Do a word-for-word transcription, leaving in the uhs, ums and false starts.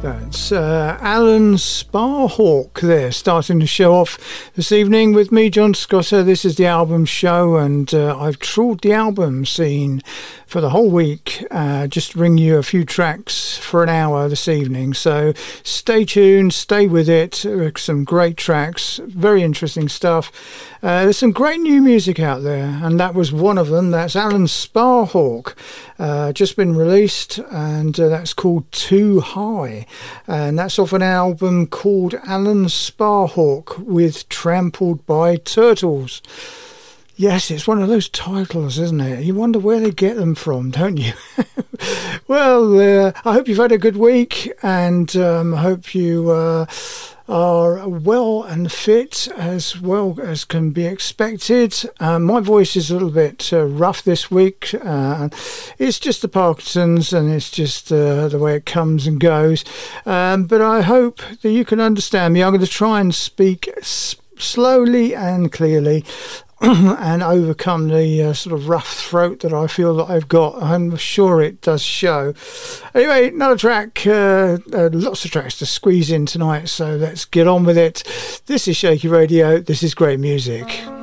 That's uh, Alan Sparhawk there, starting the show off this evening with me, John Scotter. This is the album show, and uh, I've trawled the album scene for the whole week, uh, just to bring you a few tracks for an hour this evening. So stay tuned, stay with it. Some great tracks, very interesting stuff. Uh, there's some great new music out there, and that was one of them. That's Alan Sparhawk, uh, just been released, and uh, that's called Too High. And that's off an album called Alan Sparhawk with Trampled by Turtles. Yes, it's one of those titles, isn't it? You wonder where they get them from, don't you? Well, uh, I hope you've had a good week, and um, I hope you uh, are well and fit as well as can be expected. Um, my voice is a little bit uh, rough this week. Uh, it's just the Parkinson's, and it's just uh, the way it comes and goes. Um, but I hope that you can understand me. I'm going to try and speak s- slowly and clearly and overcome the uh, sort of rough throat that I feel that I've got. I'm sure it does show. Anyway, another track, uh, uh, lots of tracks to squeeze in tonight, so let's get on with it. This is Shaky Radio. This is great music.